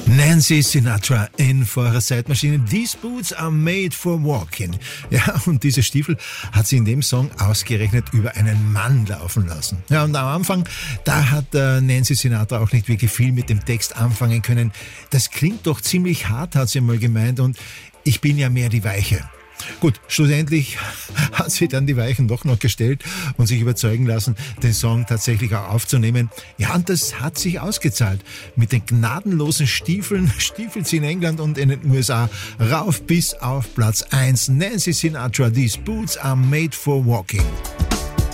Nancy Sinatra in For a Zeitmaschine. These boots are made for walking. Ja, und diese Stiefel hat sie in dem Song ausgerechnet über einen Mann laufen lassen. Ja, und am Anfang, da hat Nancy Sinatra auch nicht wirklich viel mit dem Text anfangen können. Das klingt doch ziemlich hart, hat sie mal gemeint, und ich bin ja mehr die Weiche. Gut, schlussendlich hat sie dann die Weichen doch noch gestellt und sich überzeugen lassen, den Song tatsächlich auch aufzunehmen. Ja, und das hat sich ausgezahlt. Mit den gnadenlosen Stiefeln stiefelt sie in England und in den USA rauf bis auf Platz 1. Nancy Sinatra, These Boots are made for walking.